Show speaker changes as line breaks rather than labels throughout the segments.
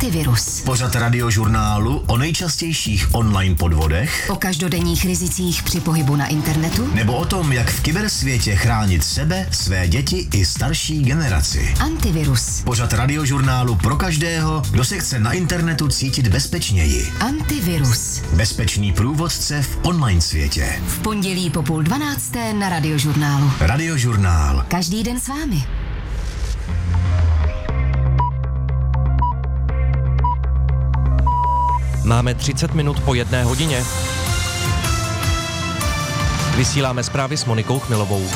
Antivirus.
Pořad Radiožurnálu o nejčastějších online podvodech,
O každodenních rizicích při pohybu na internetu,
nebo o tom, jak v kybersvětě chránit sebe, své děti i starší generaci.
Antivirus.
Pořad Radiožurnálu pro každého, kdo se chce na internetu cítit bezpečněji.
Antivirus.
Bezpečný průvodce v online světě.
V pondělí po 11:30 na Radiožurnálu.
Radiožurnál.
Každý den s vámi.
Máme 30 minut po 1 hodině. Vysíláme zprávy s Monikou Chmilovou.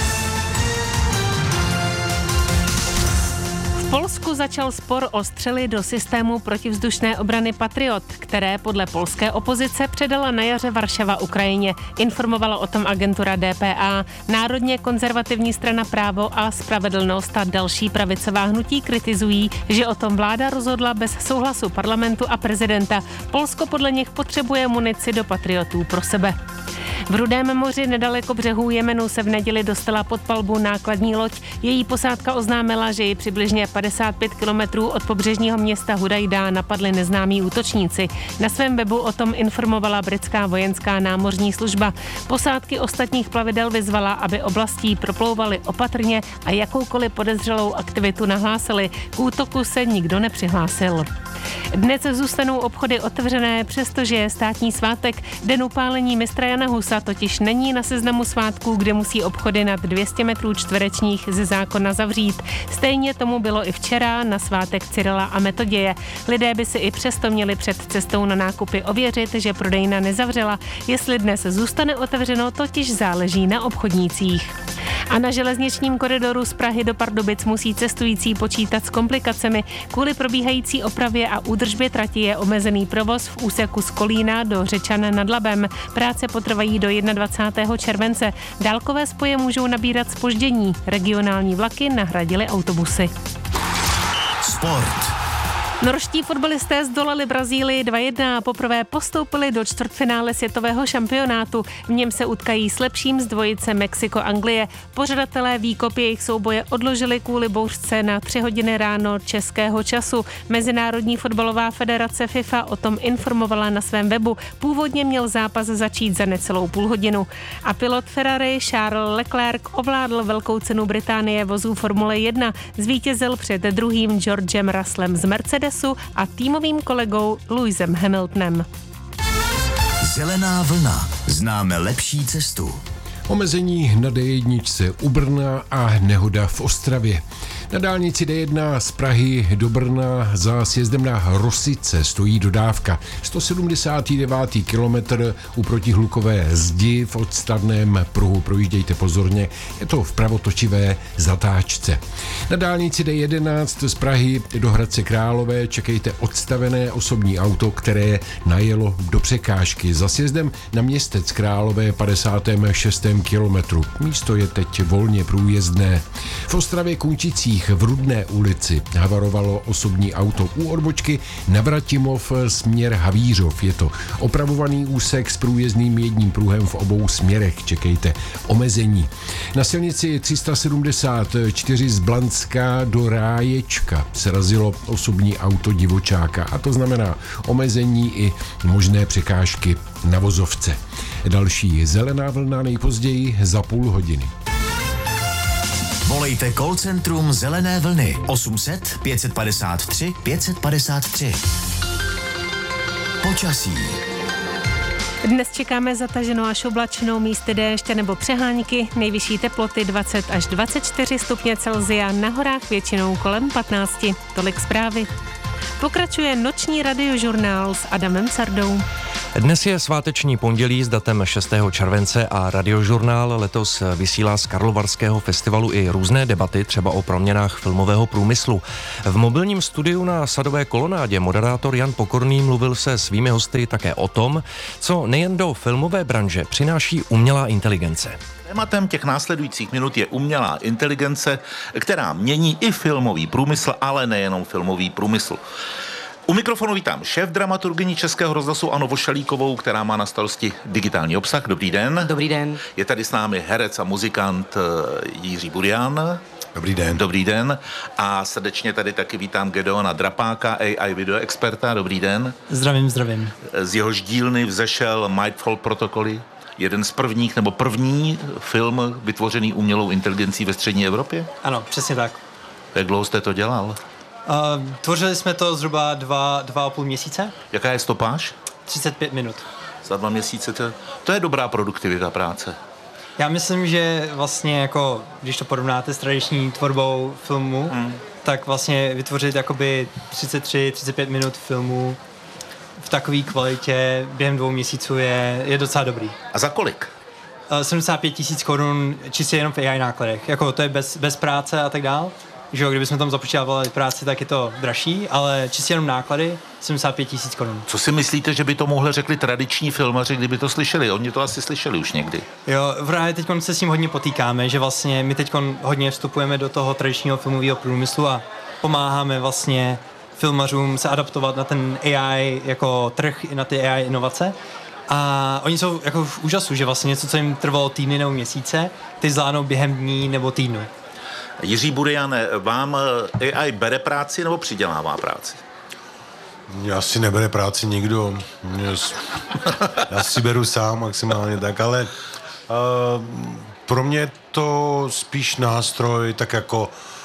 V Polsku začal spor o střely do systému protivzdušné obrany Patriot, které podle polské opozice předala na jaře Varšava Ukrajině. Informovala o tom agentura DPA. Národně konzervativní strana Právo a spravedlnost a další pravicová hnutí kritizují, že o tom vláda rozhodla bez souhlasu parlamentu a prezidenta. Polsko podle nich potřebuje munici do Patriotů pro sebe. V Rudém moři nedaleko břehů Jemenu se v neděli dostala pod palbu nákladní loď. Její posádka oznámila, že ji přibližně 55 kilometrů od pobřežního města Hudajda napadli neznámí útočníci. Na svém webu o tom informovala britská vojenská námořní služba. Posádky ostatních plavidel vyzvala, aby oblastí proplouvaly opatrně a jakoukoliv podezřelou aktivitu nahlásili. K útoku se nikdo nepřihlásil. Dnes zůstanou obchody otevřené, přestože je státní svátek. Den upálení mistra Jana Husa totiž není na seznamu svátků, kde musí obchody nad 200 metrů čtverečních ze zákona zavřít. Stejně tomu bylo i včera na svátek Cyrila a Metoděje. Lidé by si i přesto měli před cestou na nákupy ověřit, že prodejna nezavřela. Jestli dnes zůstane otevřeno, totiž záleží na obchodnících. A na železničním koridoru z Prahy do Pardubic musí cestující počítat s komplikacemi. Kvůli probíhající opravě a údržbě trati je omezený provoz v úseku z Kolína do Řečan nad Labem. Práce potrvají do 21. července. Dálkové spoje můžou nabírat zpoždění. Regionální vlaky nahradily autobusy.
Sport.
Norští fotbalisté zdolali Brazílii 2-1 a poprvé postoupili do čtvrtfinále světového šampionátu. V něm se utkají s lepším z dvojice Mexiko-Anglie. Pořadatelé výkop jejich souboje odložili kvůli bouřce na 3 hodiny ráno českého času. Mezinárodní fotbalová federace FIFA o tom informovala na svém webu. Původně měl zápas začít za necelou půl hodinu. A pilot Ferrari Charles Leclerc ovládl velkou cenu Británie vozů Formule 1. Zvítězil před druhým Georgem Russellem z Mercedesu a týmovým kolegou Lewisem Hamiltonem.
Zelená vlna. Známe lepší cestu.
Omezení na D1 u Brna a nehoda v Ostravě. Na dálnici D1 z Prahy do Brna za sjezdem na Rosice stojí dodávka. 179. kilometr u protihlukové zdi v odstavném pruhu. Projíždějte pozorně, je to v pravotočivé zatáčce. Na dálnici D11 z Prahy do Hradce Králové čekejte odstavené osobní auto, které najelo do překážky. Za sjezdem na Městec Králové 56. kilometru. Místo je teď volně průjezdné. V Ostravě Kunčicích v Rudné ulici havarovalo osobní auto u odbočky Navratimov směr Havířov. Je to opravovaný úsek s průjezdným jedním pruhem v obou směrech. Čekejte omezení. Na silnici 374 z Blanska do Ráječka srazilo osobní auto divočáka a to znamená omezení i možné překážky na vozovce. Další zelená vlna nejpozději za půl hodiny.
Volejte call centrum Zelené vlny 800 553 553. Počasí.
Dnes čekáme zataženou až oblačnou, místy déšť nebo přehánky, nejvyšší teploty 20 až 24 stupně Celsia, na horách většinou kolem 15. Tolik zprávy. Pokračuje noční radiožurnál s Adamem Sardou.
Dnes je sváteční pondělí s datem 6. července a radiožurnál letos vysílá z Karlovarského festivalu i různé debaty, třeba o proměnách filmového průmyslu. V mobilním studiu na Sadové kolonádě moderátor Jan Pokorný mluvil se svými hosty také o tom, co nejen do filmové branže přináší umělá inteligence.
Tématem těch následujících minut je umělá inteligence, která mění i filmový průmysl, ale nejenom filmový průmysl. U mikrofonu vítám šéf-dramaturgyni Českého rozhlasu Anu Vošalíkovou, která má na starosti digitální obsah. Dobrý den.
Dobrý den.
Je tady s námi herec a muzikant Jiří Burian.
Dobrý den.
Dobrý den. A srdečně tady taky vítám Gedeona Drapáka, AI video experta. Dobrý den.
Zdravím.
Z jehož dílny vzešel Nightfall Protokoly, jeden z prvních, nebo první film vytvořený umělou inteligencí ve střední Evropě?
Ano, přesně tak.
Jak dlouho jste to dělal?
Tvořili jsme to zhruba 2,5 měsíce.
Jaká je stopáž?
35 minut.
Za 2 měsíce to je dobrá produktivita práce.
Já myslím, že vlastně jako, když to porovnáte s tradiční tvorbou filmu, tak vlastně vytvořit jakoby 33-35 minut filmu v takové kvalitě během 2 měsíců je docela dobrý.
A za kolik?
75 000 korun čistě jenom v AI nákladech. Jako to je bez práce a tak dál. Že jo, kdybychom tam započítávali práci, tak je to dražší, ale čistě jenom náklady 75 000 korun.
Co si myslíte, že by to mohli řekli tradiční filmaři, kdyby to slyšeli? Oni to asi slyšeli už někdy.
Jo, právě teď se s tím hodně potýkáme, že vlastně my teď hodně vstupujeme do toho tradičního filmového průmyslu a pomáháme vlastně filmařům se adaptovat na ten AI jako trh, na ty AI inovace. A oni jsou jako v úžasu, že vlastně něco, co jim trvalo týdny nebo měsíce, ty zvládnou během dní nebo týdnu.
Jiří Buriane, vám AI bere práci nebo přidělává práci?
Já si nebere práci nikdo. Já si beru sám maximálně tak, ale pro mě je to spíš nástroj, tak jako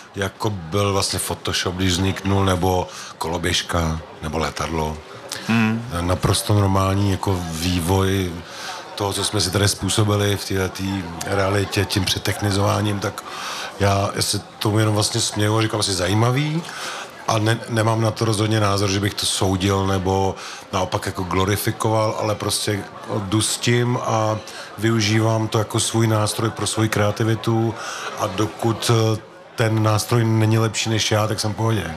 byl vlastně Photoshop, když vzniknul, nebo koloběžka, nebo letadlo. Naprosto normální jako vývoj toho, co jsme si tady způsobili v této realitě, tím přetechnizováním, tak já se tomu jenom vlastně směju a říkám si zajímavý a nemám na to rozhodně názor, že bych to soudil nebo naopak jako glorifikoval, ale prostě jdu s tím a využívám to jako svůj nástroj pro svou kreativitu a dokud ten nástroj není lepší než já, tak jsem v pohodě.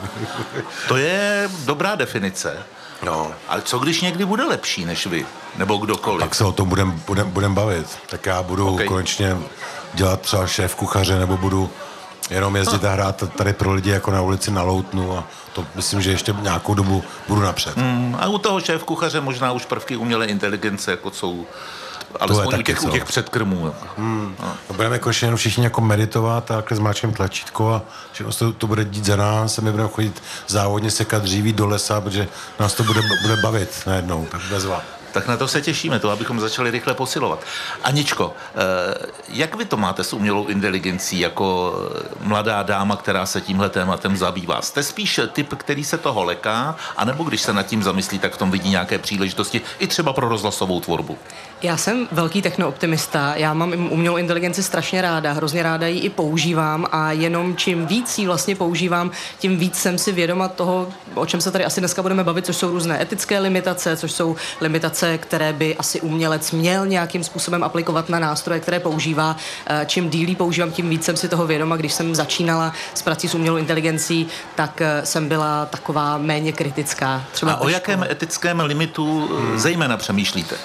To je dobrá definice. No. Ale co když někdy bude lepší než vy? Nebo kdokoliv?
Tak se o tom budem bavit. Tak já budu konečně dělat třeba šéf kuchaře, nebo budu jenom jezdit a hrát tady pro lidi jako na ulici na Loutnu a to myslím, že ještě nějakou dobu budu napřed.
A u toho šéf kuchaře možná už prvky umělé inteligence, jako jsou alespoň u těch předkrmů.
Budeme konečně jenom všichni jako meditovat a zmáčkneme tlačítko a všechno to bude dít za nás a my budeme chodit závodně sekat dříví do lesa, protože nás to bude bavit najednou, tak bezva.
Tak na to se těšíme, to abychom začali rychle posilovat. Aničko, jak vy to máte s umělou inteligencí jako mladá dáma, která se tímhle tématem zabývá? Jste spíš typ, který se toho leká, anebo když se nad tím zamyslí, tak v tom vidí nějaké příležitosti i třeba pro rozhlasovou tvorbu?
Já jsem velký technooptimista, já mám umělou inteligenci strašně ráda, hrozně ráda ji i používám a jenom čím víc ji vlastně používám, tím víc jsem si vědoma toho, o čem se tady asi dneska budeme bavit, což jsou různé etické limitace, což jsou limitace, které by asi umělec měl nějakým způsobem aplikovat na nástroje, které používá. Čím díl ji používám, tím víc jsem si toho vědoma. Když jsem začínala s prací s umělou inteligencí, tak jsem byla taková méně kritická. Třeba
a o jakém etickém limitu zejména přemýšlíte?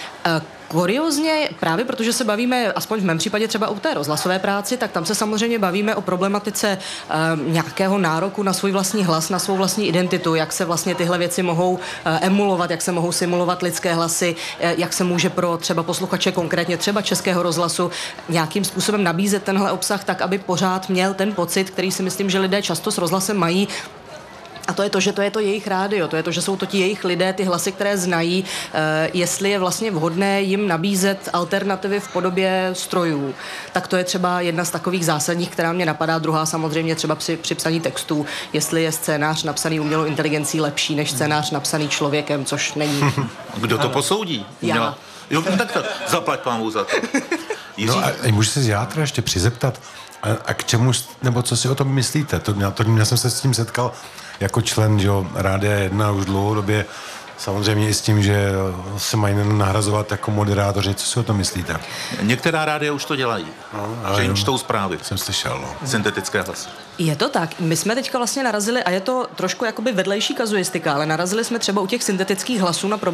Kuriózně, právě protože se bavíme, aspoň v mém případě třeba u té rozhlasové práci, tak tam se samozřejmě bavíme o problematice nějakého nároku na svůj vlastní hlas, na svou vlastní identitu, jak se vlastně tyhle věci mohou emulovat, jak se mohou simulovat lidské hlasy, jak se může pro třeba posluchače, konkrétně třeba Českého rozhlasu, nějakým způsobem nabízet tenhle obsah tak, aby pořád měl ten pocit, který si myslím, že lidé často s rozhlasem mají. A to je to, že to je to jejich rádio, to je to, že jsou to ti jejich lidé, ty hlasy, které znají, jestli je vlastně vhodné jim nabízet alternativy v podobě strojů. Tak to je třeba jedna z takových zásadních, která mě napadá. Druhá samozřejmě třeba při psaní textů, jestli je scénář napsaný umělou inteligencí lepší než scénář napsaný člověkem, což není.
Kdo to posoudí?
Já.
Jo, tak to zaplať pámu za to.
No a můžu se já teda ještě přizeptat, a k čemu, nebo co si o tom myslíte? Já jsem se s tím setkal jako člen, že Rádia 1 už dlouhodobě, samozřejmě i s tím, že se mají nahrazovat jako moderátoři. Co si o tom myslíte?
Některá rádia už to dělají. Že jim čtou zprávy.
Jsem slyšel,
syntetické hlasy.
Je to tak. My jsme teďka vlastně narazili, a je to trošku jakoby vedlejší kazuistika, ale narazili jsme třeba u těch syntetických hlasů na